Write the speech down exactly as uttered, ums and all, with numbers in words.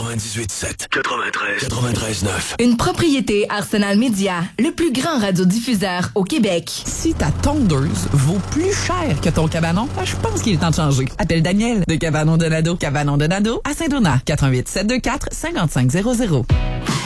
quatre-vingt-dix-huit sept, quatre-vingt-treize, quatre-vingt-treize neuf. Une propriété Arsenal Média, le plus grand radiodiffuseur au Québec. Si ta tondeuse vaut plus cher que ton cabanon, ben, je pense qu'il est temps de changer. Appelle Daniel de Cabanon Donado. Cabanon Donado à Saint-Donat. quatre un huit sept deux quatre cinq cinq zéro zéro.